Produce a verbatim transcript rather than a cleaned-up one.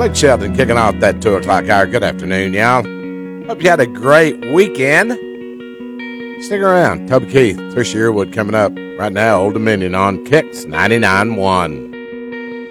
Blake Shelton kicking off that two o'clock hour. Good afternoon, y'all. Hope you had a great weekend. Stick around. Toby Keith, Trisha Yearwood coming up right now. Old Dominion on Kicks ninety-nine point one.